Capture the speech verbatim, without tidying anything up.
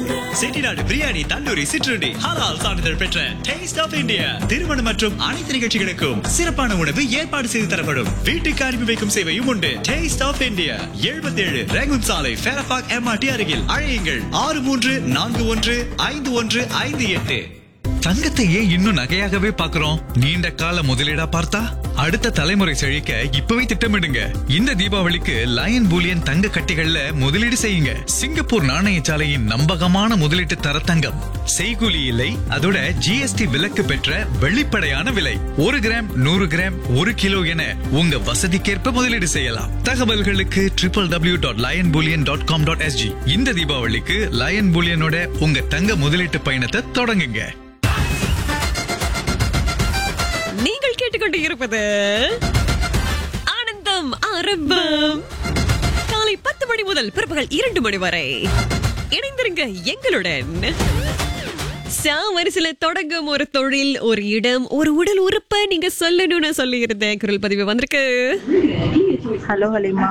செட்டிநாடு பிரியாணி, தந்தூரி, சிற்றுண்டி, ஹலால் சான்றிதழ் பெற்ற டேஸ்ட் ஆஃப் இந்தியா. திருமணம் மற்றும் அனைத்து நிகழ்ச்சிகளுக்கும் சிறப்பான உணவு ஏற்பாடு செய்து தரப்படும். வீட்டுக்கு அனுப்பி வைக்கும் சேவையும் உண்டு. டேஸ்ட் ஆஃப் இந்தியா, எழுபத்தி ஏழு ரேகுன் சாலை, ஃபேரபாக் எம்ஆர்டி அருகில். அழையுங்கள் ஆறு மூன்று நான்கு ஒன்று ஐந்து ஒன்று ஐந்து எட்டு. தங்கத்தை ஏன் இன்னும் நகையாகவே பாக்குறோம்? நீண்ட கால முதலீடா பார்த்தா அடுத்த தலைமுறை செழிக்க இப்பவே திட்டமிடுங்க. இந்த தீபாவளிக்கு லயன் பூலியன் தங்க கட்டிகள்ல முதலீடு செய்யுங்க. சிங்கப்பூர் நாணயசாலையின் நம்பகமான முதலீட்டு தர தங்கம். செய்கூலி இல்லை, அதோட ஜிஎஸ்டி விலக்கு பெற்ற வெளிப்படையான விலை. ஒரு கிராம், நூறு கிராம், ஒரு கிலோ என உங்க வசதிக்கேற்ப முதலீடு செய்யலாம். தகவல்களுக்கு triple W dot line Boolean dot com dot SG. இந்த தீபாவளிக்கு லயன் பூலியனோட உங்க தங்க முதலீட்டு பயணத்தை தொடங்குங்க. நீங்கள் கேட்டுக்கொண்டு இருப்பது ஆனந்தம் ஆரம்பம். காலை பத்து மணி முதல் பிற்பகல் இரண்டு மணி வரை இணைந்திருங்க எங்களுடன். சாவரிசில தொடங்கும் ஒரு தொழில், ஒரு இடம், ஒரு உடல் உறுப்பை நீங்க சொல்லணும்னு சொல்லி இருந்த குரல் பதிவு வந்திருக்கு. ஹலோ ஹலிமா,